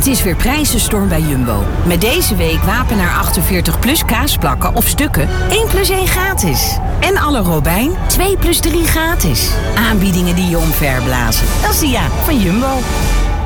Het is weer prijzenstorm bij Jumbo. Met deze week Wapenaar 48 plus kaasplakken of stukken 1 plus 1 gratis. En alle Robijn 2 plus 3 gratis. Aanbiedingen die je omverblazen. Dat is de van Jumbo.